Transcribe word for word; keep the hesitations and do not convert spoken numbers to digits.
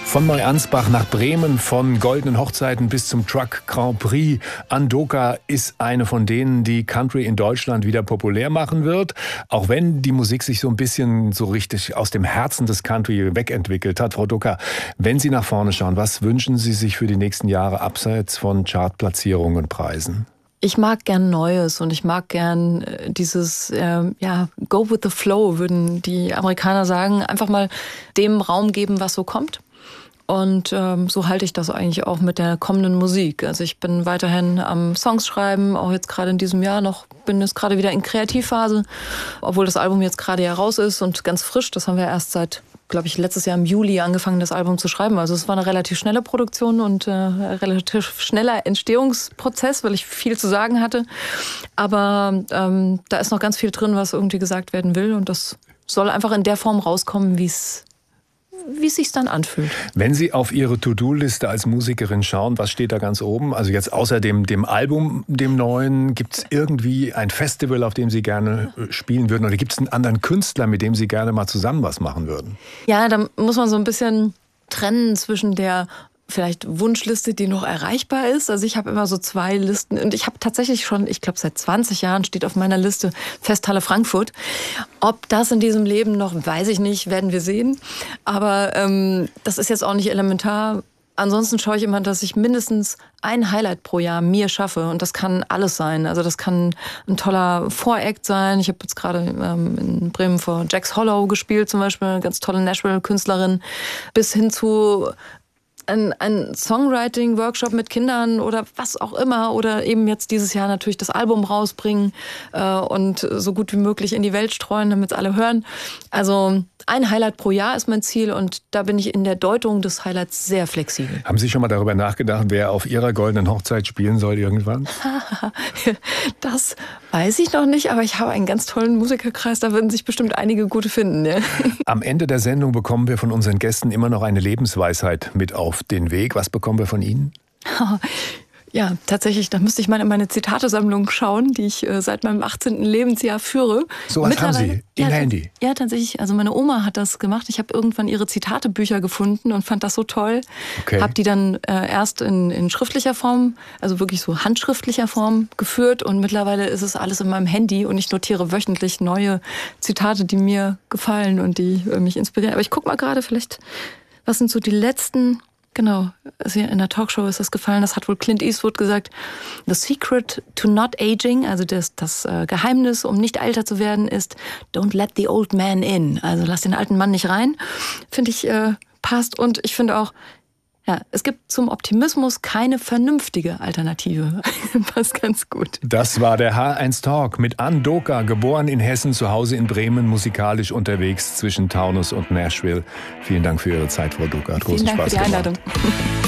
Von Neuansbach nach Bremen, von goldenen Hochzeiten bis zum Truck Grand Prix. Ann Doka ist eine von denen, die Country in Deutschland wieder populär machen wird. Auch wenn die Musik sich so ein bisschen so richtig aus dem Herzen des Country wegentwickelt hat. Frau Doka, wenn Sie nach vorne schauen, was wünschen Sie sich für die nächsten Jahre abseits von Chartplatzierungen und Preisen? Ich mag gern Neues und ich mag gern dieses, äh, ja, go with the flow, würden die Amerikaner sagen. Einfach mal dem Raum geben, was so kommt. Und ähm, so halte ich das eigentlich auch mit der kommenden Musik. Also ich bin weiterhin am Songs schreiben, auch jetzt gerade in diesem Jahr noch, bin jetzt gerade wieder in Kreativphase, obwohl das Album jetzt gerade ja raus ist und ganz frisch. Das haben wir erst seit, glaube ich, letztes Jahr im Juli angefangen, das Album zu schreiben. Also es war eine relativ schnelle Produktion und äh, relativ schneller Entstehungsprozess, weil ich viel zu sagen hatte. Aber ähm, da ist noch ganz viel drin, was irgendwie gesagt werden will. Und das soll einfach in der Form rauskommen, wie es wie es sich dann anfühlt. Wenn Sie auf Ihre To-Do-Liste als Musikerin schauen, was steht da ganz oben? Also jetzt außer dem, dem Album, dem neuen, gibt es irgendwie ein Festival, auf dem Sie gerne spielen würden? Oder gibt es einen anderen Künstler, mit dem Sie gerne mal zusammen was machen würden? Ja, da muss man so ein bisschen trennen zwischen der vielleicht Wunschliste, die noch erreichbar ist. Also ich habe immer so zwei Listen und ich habe tatsächlich schon, ich glaube seit zwanzig Jahren steht auf meiner Liste Festhalle Frankfurt. Ob das in diesem Leben noch, weiß ich nicht, werden wir sehen. Aber ähm, das ist jetzt auch nicht elementar. Ansonsten schaue ich immer, dass ich mindestens ein Highlight pro Jahr mir schaffe. Und das kann alles sein. Also das kann ein toller Voract sein. Ich habe jetzt gerade ähm, in Bremen vor Jax Hollow gespielt zum Beispiel, eine ganz tolle Nashville-Künstlerin, bis hin zu Ein, ein Songwriting-Workshop mit Kindern oder was auch immer oder eben jetzt dieses Jahr natürlich das Album rausbringen äh, und so gut wie möglich in die Welt streuen, damit es alle hören. Also ein Highlight pro Jahr ist mein Ziel und da bin ich in der Deutung des Highlights sehr flexibel. Haben Sie schon mal darüber nachgedacht, wer auf Ihrer goldenen Hochzeit spielen soll irgendwann? Das weiß ich noch nicht, aber ich habe einen ganz tollen Musikerkreis, da würden sich bestimmt einige gute finden. Ja. Am Ende der Sendung bekommen wir von unseren Gästen immer noch eine Lebensweisheit mit auf den Weg. Was bekommen wir von Ihnen? Ja, tatsächlich, da müsste ich mal in meine Zitatesammlung schauen, die ich äh, seit meinem achtzehnten Lebensjahr führe. So was haben Sie im ja, Handy? Ja, tatsächlich. Also meine Oma hat das gemacht. Ich habe irgendwann ihre Zitatebücher gefunden und fand das so toll. Okay. Habe die dann äh, erst in, in schriftlicher Form, also wirklich so handschriftlicher Form geführt und mittlerweile ist es alles in meinem Handy und ich notiere wöchentlich neue Zitate, die mir gefallen und die äh, mich inspirieren. Aber ich gucke mal gerade vielleicht, was sind so die letzten... Genau, also in der Talkshow ist das gefallen, das hat wohl Clint Eastwood gesagt. The secret to not aging, also das, das äh, Geheimnis, um nicht älter zu werden, ist don't let the old man in. Also lass den alten Mann nicht rein. Finde ich, äh, passt. Und ich finde auch, ja, es gibt zum Optimismus keine vernünftige Alternative. Passt ganz gut. Das war der H eins Talk mit Ann Doka, geboren in Hessen, zu Hause in Bremen, musikalisch unterwegs zwischen Taunus und Nashville. Vielen Dank für Ihre Zeit, Frau Doka. Hat großen Vielen Dank Spaß für die gemacht. Einladung.